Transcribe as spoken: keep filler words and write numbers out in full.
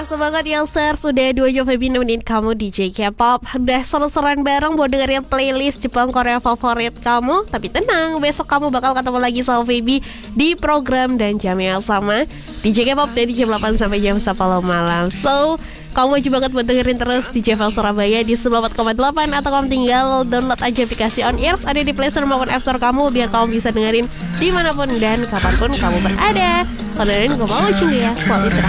semangat Youngsters. Sudah dua jam Feby nemenin kamu D J K-pop. Udah seru-seruan bareng buat dengerin playlist Jepang Korea favorit kamu. Tapi tenang, besok kamu bakal ketemu lagi sama Feby di program dan jam yang sama D J K-pop dari jam delapan sampai jam sepuluh malam. So, kamu wajib banget buat dengerin terus D J Vel Surabaya di sembilan puluh empat koma delapan. Atau kamu tinggal download aja aplikasi On Ears, ada di Play Store maupun App Store kamu, biar kamu bisa dengerin dimanapun dan kapanpun kamu berada. Kalau dengerin gue mau cing ya, selalu istirahat.